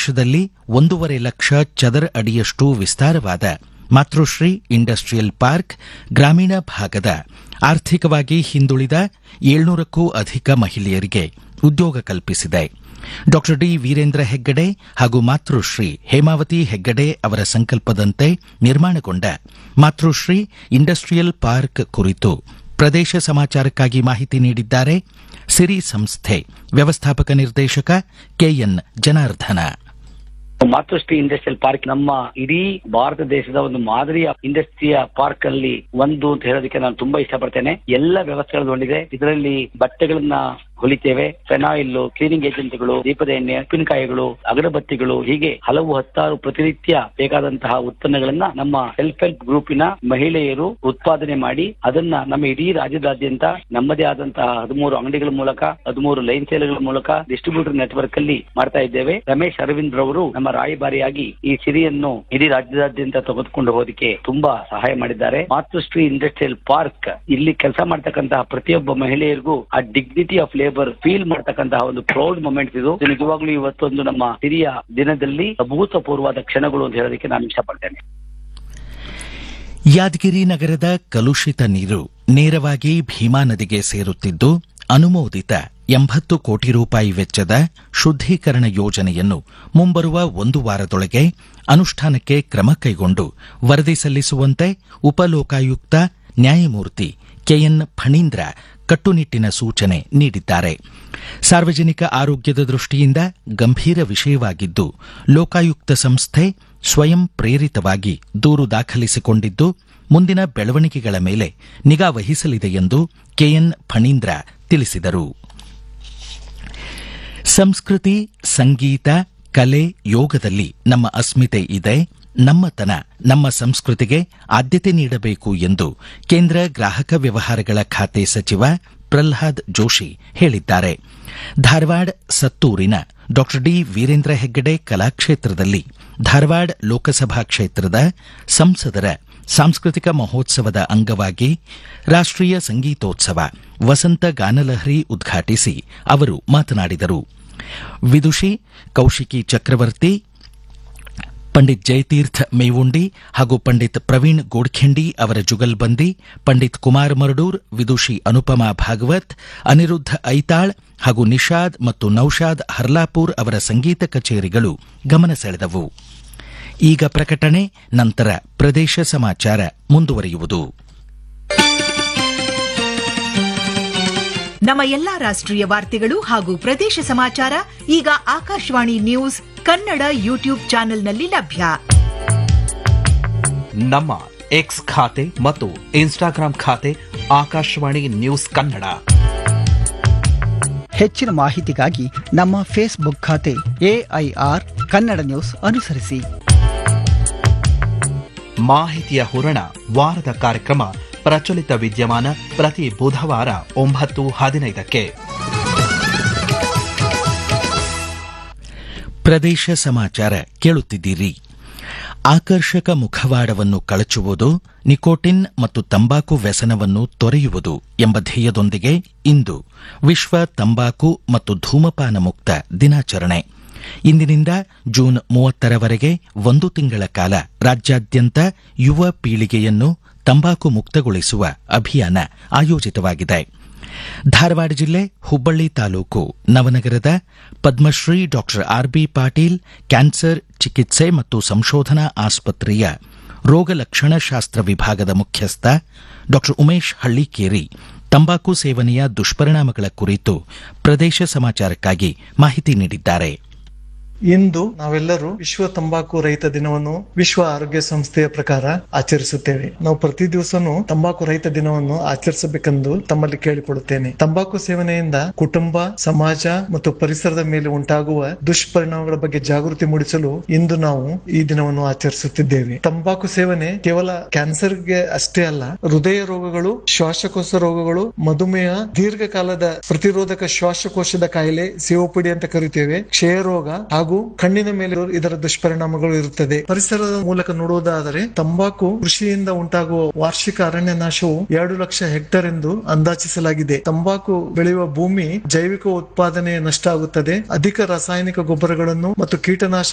ವರ್ಷದಲ್ಲಿ 1.5 ಲಕ್ಷ ಚದರ ಅಡಿಯಷ್ಟು ವಿಸ್ತಾರವಾದ ಮಾತೃಶ್ರೀ ಇಂಡಸ್ಟ್ರಿಯಲ್ ಪಾರ್ಕ್ ಗ್ರಾಮೀಣ ಭಾಗದ ಆರ್ಥಿಕವಾಗಿ ಹಿಂದುಳಿದ 700ಕ್ಕೂ ಅಧಿಕ ಮಹಿಳೆಯರಿಗೆ ಉದ್ಯೋಗ ಕಲ್ಪಿಸಿದೆ. ಡಾ ಡಿ ವೀರೇಂದ್ರ ಹೆಗ್ಗಡೆ ಹಾಗೂ ಮಾತೃಶ್ರೀ ಹೇಮಾವತಿ ಹೆಗ್ಗಡೆ ಅವರ ಸಂಕಲ್ಪದಂತೆ ನಿರ್ಮಾಣಗೊಂಡ ಮಾತೃಶ್ರೀ ಇಂಡಸ್ಟ್ರಿಯಲ್ ಪಾರ್ಕ್ ಕುರಿತು ಪ್ರದೇಶ ಸಮಾಚಾರಕ್ಕಾಗಿ ಮಾಹಿತಿ ನೀಡಿದ್ದಾರೆ ಸಿರಿ ಸಂಸ್ಥೆ ವ್ಯವಸ್ಥಾಪಕ ನಿರ್ದೇಶಕ ಕೆಎನ್ ಜನಾರ್ದನ. ಮಾತೃಶ್ರೀ ಇಂಡಸ್ಟ್ರಿಯಲ್ ಪಾರ್ಕ್ ನಮ್ಮ ಇಡೀ ಭಾರತ ದೇಶದ ಒಂದು ಮಾದರಿಯ ಇಂಡಸ್ಟ್ರಿಯ ಪಾರ್ಕ್ ಅಲ್ಲಿ ಒಂದು ಅಂತ ಹೇಳೋದಕ್ಕೆ ನಾನು ತುಂಬಾ ಇಷ್ಟಪಡ್ತೇನೆ. ಎಲ್ಲ ವ್ಯವಸ್ಥೆಗಳು ಹೊಂದಿದೆ. ಇದರಲ್ಲಿ ಬಟ್ಟೆಗಳನ್ನ ಹೊಲಿತೇವೆ, ಫೆನಾಯಿಲ್, ಕ್ಲೀನಿಂಗ್ ಏಜೆಂಟ್ಗಳು, ದೀಪದ ಎಣ್ಣೆ, ಉಪ್ಪಿನಕಾಯಿಗಳು, ಅಗರಬತ್ತಿಗಳು, ಹೀಗೆ ಹಲವು ಹತ್ತಾರು ಪ್ರತಿನಿತ್ಯ ಬೇಕಾದಂತಹ ಉತ್ಪನ್ನಗಳನ್ನ ನಮ್ಮ ಸೆಲ್ಫ್ ಹೆಲ್ಪ್ ಗ್ರೂಪಿನ ಮಹಿಳೆಯರು ಉತ್ಪಾದನೆ ಮಾಡಿ ಅದನ್ನ ನಮ್ಮ ಇಡೀ ರಾಜ್ಯದಾದ್ಯಂತ ನಮ್ಮದೇ ಆದಂತಹ 13 ಅಂಗಡಿಗಳ ಮೂಲಕ 13 ಲೈನ್ ಸೇಲ್ಗಳ ಮೂಲಕ ಡಿಸ್ಟ್ರಿಬ್ಯೂಟರ್ ನೆಟ್ವರ್ಕ್ ಅಲ್ಲಿ ಮಾಡ್ತಾ ಇದ್ದೇವೆ. ರಮೇಶ್ ಅರವಿಂದ್ ರವರು ನಮ್ಮ ರಾಯಭಾರಿಯಾಗಿ ಈ ಸಿರಿಯನ್ನು ಇಡೀ ರಾಜ್ಯದಾದ್ಯಂತ ತೆಗೆದುಕೊಂಡು ಹೋದಕ್ಕೆ ತುಂಬಾ ಸಹಾಯ ಮಾಡಿದ್ದಾರೆ. ಮಾತೃಶ್ರೀ ಇಂಡಸ್ಟ್ರಿಯಲ್ ಪಾರ್ಕ್ ಇಲ್ಲಿ ಕೆಲಸ ಮಾಡ್ತಕ್ಕಂತಹ ಪ್ರತಿಯೊಬ್ಬ ಮಹಿಳೆಯರಿಗೂ ಆ ಡಿಗ್ನಿಟಿ ಆಫ್ ಲೇಬರ್ ಫೀಲ್ ಮಾಡ್ತಕ್ಕಂತಹ ಒಂದು ಪ್ರೌಡ್ ಮೊಮೆಂಟ್ಸ್ ಇದು. ನಿಜವಾಗ್ಲೂ ಇವತ್ತೊಂದು ನಮ್ಮ ಹಿರಿಯ ದಿನದಲ್ಲಿ ಅಭೂತಪೂರ್ವವಾದ ಕ್ಷಣಗಳು ಅಂತ ಹೇಳೋದಕ್ಕೆ ನಾನು ಇಷ್ಟಪಡ್ತೇನೆ. ಯಾದಗಿರಿ ನಗರದ ಕಲುಷಿತ ನೀರು ನೇರವಾಗಿ ಭೀಮಾ ನದಿಗೆ ಸೇರುತ್ತಿದ್ದು ಅನುಮೋದಿತ 80 ಕೋಟಿ ರೂಪಾಯಿ ವೆಚ್ಚದ ಶುದ್ದೀಕರಣ ಯೋಜನೆಯನ್ನು ಮುಂಬರುವ 1 ವಾರದೊಳಗೆ ಅನುಷ್ಠಾನಕ್ಕೆ ಕ್ರಮ ಕೈಗೊಂಡು ವರದಿ ಸಲ್ಲಿಸುವಂತೆ ಉಪಲೋಕಾಯುಕ್ತ ನ್ಯಾಯಮೂರ್ತಿ ಕೆಎನ್ ಫಣೀಂದ್ರ ಕಟ್ಟುನಿಟ್ಟಿನ ಸೂಚನೆ ನೀಡಿದ್ದಾರೆ. ಸಾರ್ವಜನಿಕ ಆರೋಗ್ಯದ ದೃಷ್ಟಿಯಿಂದ ಗಂಭೀರ ವಿಷಯವಾಗಿದ್ದು ಲೋಕಾಯುಕ್ತ ಸಂಸ್ಥೆ ಸ್ವಯಂ ಪ್ರೇರಿತವಾಗಿ ದೂರು ದಾಖಲಿಸಿಕೊಂಡಿದ್ದು ಮುಂದಿನ ಬೆಳವಣಿಗೆಗಳ ಮೇಲೆ ನಿಗಾ ವಹಿಸಲಿದೆ ಎಂದು ಕೆಎನ್ ಫಣೀಂದ್ರ ತಿಳಿಸಿದರು. ಸಂಸ್ಕೃತಿ, ಸಂಗೀತ, ಕಲೆ, ಯೋಗದಲ್ಲಿ ನಮ್ಮ ಅಸ್ಮಿತೆ ಇದೆ. ನಮ್ಮತನ, ನಮ್ಮ ಸಂಸ್ಕೃತಿಗೆ ಆದ್ಯತೆ ನೀಡಬೇಕು ಎಂದು ಕೇಂದ್ರ ಗ್ರಾಹಕ ವ್ಯವಹಾರಗಳ ಖಾತೆ ಸಚಿವ ಪ್ರಲ್ಹಾದ್ ಜೋಶಿ ಹೇಳಿದ್ದಾರೆ. ಧಾರವಾಡ ಸತ್ತೂರಿನ ಡಾ ಡಿ ವೀರೇಂದ್ರ ಹೆಗ್ಗಡೆ ಕಲಾಕ್ಷೇತ್ರದಲ್ಲಿ ಧಾರವಾಡ ಲೋಕಸಭಾ ಕ್ಷೇತ್ರದ ಸಂಸದರ ಸಾಂಸ್ಕೃತಿಕ ಮಹೋತ್ಸವದ ಅಂಗವಾಗಿ ರಾಷ್ಟ್ರೀಯ ಸಂಗೀತೋತ್ಸವ ವಸಂತ ಗಾನಲಹರಿ ಉದ್ಘಾಟಿಸಿ ಅವರು ಮಾತನಾಡಿದರು. ವಿದುಷಿ ಕೌಶಿಕಿ ಚಕ್ರವರ್ತಿ, ಪಂಡಿತ್ ಜಯತೀರ್ಥ ಮೇವುಂಡಿ ಹಾಗೂ ಪಂಡಿತ್ ಪ್ರವೀಣ್ ಗೋಡ್ಖೆಂಡಿ ಅವರ ಜುಗಲ್ಬಂದಿ, ಪಂಡಿತ್ ಕುಮಾರ್ ಮರಡೂರ್, ವಿದುಷಿ ಅನುಪಮಾ ಭಾಗವತ್, ಅನಿರುದ್ಧ ಐತಾಳ್ ಹಾಗೂ ನಿಷಾದ್ ಮತ್ತು ನೌಶಾದ್ ಹರ್ಲಾಪುರ್ ಅವರ ಸಂಗೀತ ಕಚೇರಿಗಳು ಗಮನ ಸೆಳೆದವು. ಈಗ ಪ್ರಕಟಣೆ, ನಂತರ ಪ್ರದೇಶ ಸಮಾಚಾರ ಮುಂದುವರಿಯುವುದು. ನಮ್ಮ ಎಲ್ಲಾ ರಾಷ್ಟ್ರೀಯ ವಾರ್ತೆಗಳು ಹಾಗೂ ಪ್ರದೇಶ ಸಮಾಚಾರ ಈಗ ಆಕಾಶವಾಣಿ ನ್ಯೂಸ್ ಕನ್ನಡ ಯೂಟ್ಯೂಬ್ ಚಾನೆಲ್ನಲ್ಲಿ ಲಭ್ಯ. ನಮ್ಮ ಎಕ್ಸ್ ಖಾತೆ ಮತ್ತು ಇನ್ಸ್ಟಾಗ್ರಾಂ ಖಾತೆ ಆಕಾಶವಾಣಿ ನ್ಯೂಸ್ ಕನ್ನಡ. ಹೆಚ್ಚಿನ ಮಾಹಿತಿಗಾಗಿ ನಮ್ಮ ಫೇಸ್ಬುಕ್ ಖಾತೆ ಎಐಆರ್ ಕನ್ನಡ ನ್ಯೂಸ್ ಅನುಸರಿಸಿ. ಮಾಹಿತಿಯ ಹೂರಣ ವಾರದ ಕಾರ್ಯಕ್ರಮ ಪ್ರಚಲಿತ ವಿದ್ಯಮಾನ ಪ್ರತಿ ಬುಧವಾರ 9:15ಕ್ಕೆ. ಪ್ರದೇಶ ಸಮಾಚಾರ ಕೇಳುತ್ತಿದ್ದೀರಿ. ಆಕರ್ಷಕ ಮುಖವಾಡವನ್ನು ಕಳಚುವುದು, ನಿಕೋಟಿನ್ ಮತ್ತು ತಂಬಾಕು ವ್ಯಸನವನ್ನು ತೊರೆಯುವುದು ಎಂಬ ಧ್ಯೇಯದೊಂದಿಗೆ ಇಂದು ವಿಶ್ವ ತಂಬಾಕು ಮತ್ತು ಧೂಮಪಾನ ಮುಕ್ತ ದಿನಾಚರಣೆ. ಇಂದಿನಿಂದ ಜೂನ್ 30ರವರೆಗೆ 1 ತಿಂಗಳ ಕಾಲ ರಾಜ್ಯಾದ್ಯಂತ ಯುವ ಪೀಳಿಗೆಯನ್ನು ತಂಬಾಕು ಮುಕ್ತಗೊಳಿಸುವ ಅಭಿಯಾನ ಆಯೋಜಿತವಾಗಿದೆ. ಧಾರವಾಡ ಜಿಲ್ಲೆ ಹುಬ್ಬಳ್ಳಿ ತಾಲೂಕು ನವನಗರದ ಪದ್ಮಶ್ರೀ ಡಾ ಆರ್ಬಿ ಪಾಟೀಲ್ ಕ್ಯಾನ್ಸರ್ ಚಿಕಿತ್ಸೆ ಮತ್ತು ಸಂಶೋಧನಾ ಆಸ್ಪತ್ರೆಯ ರೋಗ ಲಕ್ಷಣಶಾಸ್ತ್ರ ವಿಭಾಗದ ಮುಖ್ಯಸ್ಥ ಡಾ ಉಮೇಶ್ ಹಳ್ಳಿಕೇರಿ ತಂಬಾಕು ಸೇವನೆಯ ದುಷ್ಪರಿಣಾಮಗಳ ಕುರಿತು ಪ್ರದೇಶ ಸಮಾಚಾರಕ್ಕಾಗಿ ಮಾಹಿತಿ ನೀಡಿದ್ದಾರೆ. ಇಂದು ನಾವೆಲ್ಲರೂ ವಿಶ್ವ ತಂಬಾಕು ರಹಿತ ದಿನವನ್ನು ವಿಶ್ವ ಆರೋಗ್ಯ ಸಂಸ್ಥೆಯ ಪ್ರಕಾರ ಆಚರಿಸುತ್ತೇವೆ. ನಾವು ಪ್ರತಿ ದಿವಸನೂ ತಂಬಾಕು ರಹಿತ ದಿನವನ್ನು ಆಚರಿಸಬೇಕೆಂದು ತಮ್ಮಲ್ಲಿ ಕೇಳಿಕೊಳ್ಳುತ್ತೇನೆ. ತಂಬಾಕು ಸೇವನೆಯಿಂದ ಕುಟುಂಬ, ಸಮಾಜ ಮತ್ತು ಪರಿಸರದ ಮೇಲೆ ಉಂಟಾಗುವ ದುಷ್ಪರಿಣಾಮಗಳ ಬಗ್ಗೆ ಜಾಗೃತಿ ಮೂಡಿಸಲು ಇಂದು ನಾವು ಈ ದಿನವನ್ನು ಆಚರಿಸುತ್ತಿದ್ದೇವೆ. ತಂಬಾಕು ಸೇವನೆ ಕೇವಲ ಕ್ಯಾನ್ಸರ್ಗೆ ಅಷ್ಟೇ ಅಲ್ಲ, ಹೃದಯ ರೋಗಗಳು, ಶ್ವಾಸಕೋಶ ರೋಗಗಳು, ಮಧುಮೇಹ, ದೀರ್ಘಕಾಲದ ಪ್ರತಿರೋಧಕ ಶ್ವಾಸಕೋಶದ ಕಾಯಿಲೆ ಸಿಒಪಿಡಿ ಅಂತ ಕರೆಯುತ್ತೇವೆ, ಕ್ಷಯ ರೋಗ ಹಾಗೂ ಕಣ್ಣಿನ ಮೇಲೆ ಇದರ ದುಷ್ಪರಿಣಾಮಗಳು ಇರುತ್ತದೆ. ಪರಿಸರದ ಮೂಲಕ ನೋಡುವುದಾದರೆ ತಂಬಾಕು ಕೃಷಿಯಿಂದ ಉಂಟಾಗುವ ವಾರ್ಷಿಕ ಅರಣ್ಯ ನಾಶವು 2 ಲಕ್ಷ ಹೆಕ್ಟೇರ್ ಎಂದು ಅಂದಾಜಿಸಲಾಗಿದೆ. ತಂಬಾಕು ಬೆಳೆಯುವ ಭೂಮಿ ಜೈವಿಕ ಉತ್ಪಾದನೆ ನಷ್ಟ ಆಗುತ್ತದೆ. ಅಧಿಕ ರಾಸಾಯನಿಕ ಗೊಬ್ಬರಗಳನ್ನು ಮತ್ತು ಕೀಟನಾಶಕ